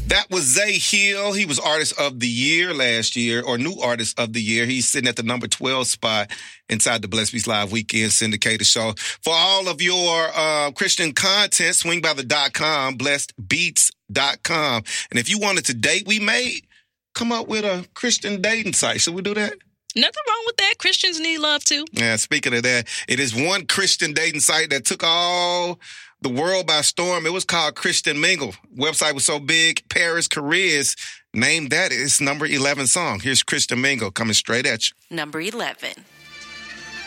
That was Zay Hill. He was Artist of the Year last year, or New Artist of the Year. He's sitting at the number 12 spot inside the Blessed Beats Live Weekend Syndicated Show. For all of your Christian content, swing by the.com, blessedbeats.com. And if you wanted to date, we may come up with a Christian dating site. Should we do that? Nothing wrong with that. Christians need love, too. Yeah, speaking of that, it is one Christian dating site that took all the world by storm. It was called Christian Mingle. Website was so big, Paris Careers named that its number 11 song. Here's Christian Mingle coming straight at you. Number 11.